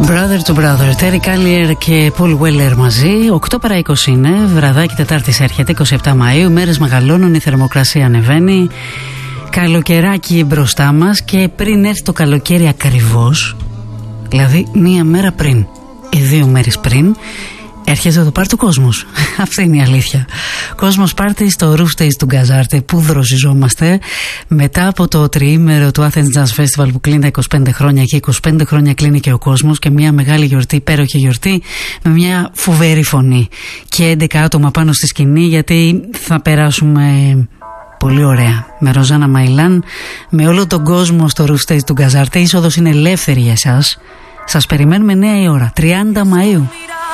Brother to brother, Terry Callier και Paul Weller μαζί. 8 παρά 20 είναι, βραδάκι Τετάρτης έρχεται, 27 Μαΐου. Μέρες μεγαλώνουν, η θερμοκρασία ανεβαίνει. Καλοκαιράκι μπροστά μας και πριν έρθει το καλοκαίρι ακριβώς, δηλαδή μία μέρα πριν ή 2 μέρες πριν, έρχεται το πάρτι του κόσμος. Αυτή είναι η αλήθεια. Κόσμος πάρτι στο Roof Stage του Γκαζάρτε, που δροσιζόμαστε μετά από το τριήμερο του Athens Jazz Festival που κλείνει τα 25 χρόνια και 25 χρόνια κλείνει και ο κόσμος, και μια μεγάλη γιορτή, υπέροχη γιορτή, με μια φοβερή φωνή και 11 άτομα πάνω στη σκηνή, γιατί θα περάσουμε πολύ ωραία με Ροζάνα Μαϊλάν, με όλο τον κόσμο στο Roof Stage του Γκαζάρτε. Η είσοδος είναι ελεύθερη για εσάς. Σας περιμένουμε 9 η ώρα, 30 Μαΐου.